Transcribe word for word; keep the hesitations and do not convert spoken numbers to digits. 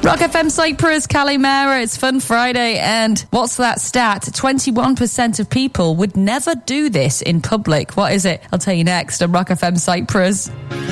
Rock F M Cyprus, Calimera, it's Fun Friday, and what's that stat? twenty-one percent of people would never do this in public. What is it? I'll tell you next on Rock F M Cyprus.